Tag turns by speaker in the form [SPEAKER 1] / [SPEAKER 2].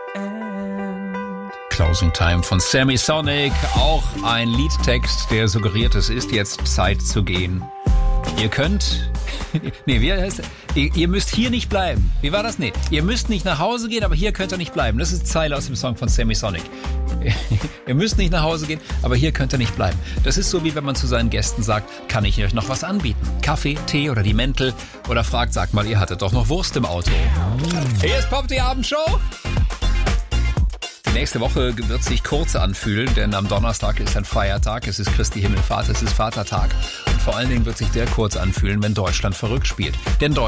[SPEAKER 1] Closing Time von Sammy Sonic. Auch ein Liedtext, der suggeriert, es ist jetzt Zeit zu gehen. Ihr könnt... Nee, wie heißt das? Ihr müsst hier nicht bleiben. Wie war das? Nee, ihr müsst nicht nach Hause gehen, aber hier könnt ihr nicht bleiben. Das ist eine Zeile aus dem Song von Sammy Sonic. Ihr müsst nicht nach Hause gehen, aber hier könnt ihr nicht bleiben. Das ist so, wie wenn man zu seinen Gästen sagt, kann ich euch noch was anbieten? Kaffee, Tee oder die Mäntel? Oder fragt, sagt mal, ihr hattet doch noch Wurst im Auto. Hier ist Pop, die Abendshow. Die nächste Woche wird sich kurz anfühlen, denn am Donnerstag ist ein Feiertag, es ist Christi Himmelfahrt, es ist Vatertag. Und vor allen Dingen wird sich der kurz anfühlen, wenn Deutschland verrückt spielt. Denn